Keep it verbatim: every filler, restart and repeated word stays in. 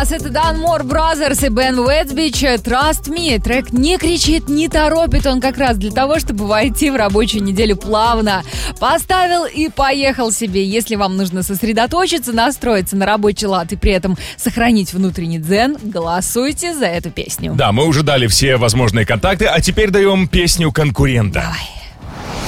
нас. Это Dunmore Brothers и Бен Уэтсбич. Trust Me. Трек не кричит, не торопит. Он как раз для того, чтобы войти в рабочую неделю плавно. Поставил и поехал себе. Если вам нужно сосредоточиться, настроиться на рабочий лад и при этом сохранить внутренний дзен, голосуйте за эту песню. Да, мы уже дали все возможные контакты, а теперь даем песню конкурента. Давай.